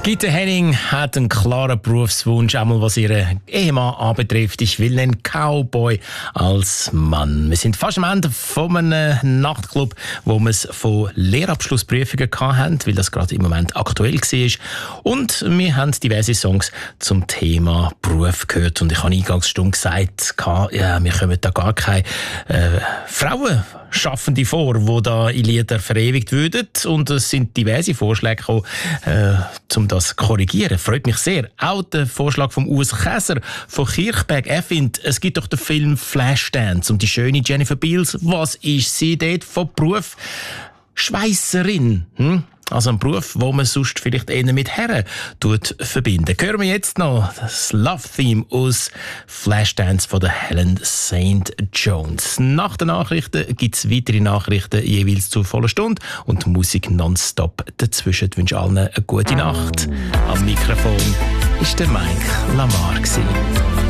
Gitte Henning hat einen klaren Berufswunsch, einmal was ihren Ehemann anbetrifft. Ich will einen Cowboy als Mann. Wir sind fast am Ende von einem Nachtclub, wo wir es von Lehrabschlussprüfungen hatten, weil das gerade im Moment aktuell war. Und wir haben diverse Songs zum Thema Beruf gehört. Und ich habe Eingangsstunde gesagt, ja, wir kommen da gar keine Frauen Schaffende vor, die da in Lieder verewigt würden. Und es sind diverse Vorschläge gekommen, um das zu korrigieren. Freut mich sehr. Auch der Vorschlag von Urs Käser von Kirchberg. Er findet, es gibt doch den Film Flashdance und die schöne Jennifer Beals. Was ist sie dort von Beruf? Schweisserin. Also ein Beruf, wo man sonst vielleicht eher mit Herren verbinden. Hören wir jetzt noch das Love-Theme aus Flashdance von der Helen St. Jones. Nach den Nachrichten gibt es weitere Nachrichten, jeweils zur vollen Stunde und Musik nonstop dazwischen. Ich wünsche allen eine gute Nacht. Am Mikrofon war der Mike Lamar.